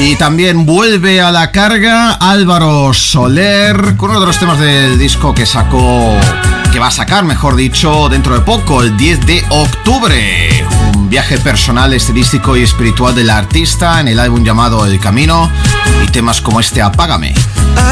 Y también vuelve a la carga Álvaro Soler con uno de los temas del disco que va a sacar, mejor dicho, dentro de poco, el 10 de octubre. Un viaje personal, estilístico y espiritual del artista en el álbum llamado El Camino, y temas como este, Apágame.